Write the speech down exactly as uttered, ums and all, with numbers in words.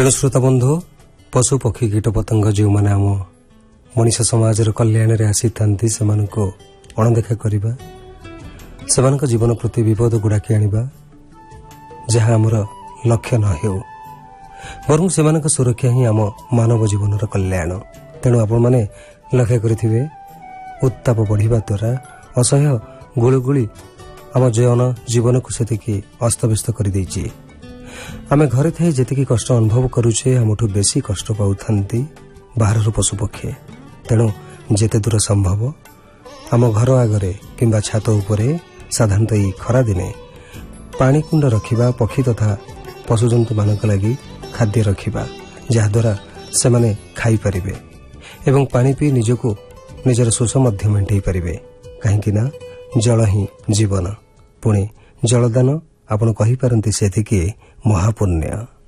तेणु श्रोता बंधु पशु पक्षी कीट पतंग जो मैंने आम मनीष समाज कल्याण आसी था से अणदेखा करवा से जीवन प्रति विपद गुड़ाकी आनिबा जहाँ आमर लक्ष्य न हो बर से सुरक्षा ही आम मानव जीवन कल्याण। तेणु आपण मैंने लक्ष्य करेंगे उत्ताप बढ़िया द्वारा असह्य गुड़गुड़ी आम जन जीवन को से अस्तव्यस्त कर आम घरे थे जी कष्ट अनुभव करुचे आमठू बेसी कष्ट पाऊँ बाहर पशुपक्षी। तेणु जेते दूर संभव आम घर आगरे किंबा छात उपरे साधारणतः ये खरा दिने पानी कुंड रखिबा पक्षी तथा पशुजंतु मानक लगी खाद्य रखिबा जहाद्वारा से माने खाई परिबे एवं पानी पी निजको निजर शोष मध्य मेंटई परिबे कहीं ना जल ही जीवन पुणे जलदान आपण कहि पारंती सेतिके महापुण्य।